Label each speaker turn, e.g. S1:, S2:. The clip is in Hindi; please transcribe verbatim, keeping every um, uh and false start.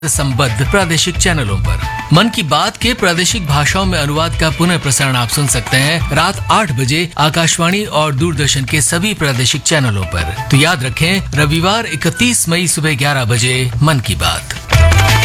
S1: संबद्ध प्रादेशिक चैनलों पर। मन की बात के प्रादेशिक भाषाओं में अनुवाद का पुनः प्रसारण आप सुन सकते हैं रात आठ बजे आकाशवाणी और दूरदर्शन के सभी प्रादेशिक चैनलों पर। तो याद रखें, रविवार इकतीस मई सुबह ग्यारह बजे मन की बात।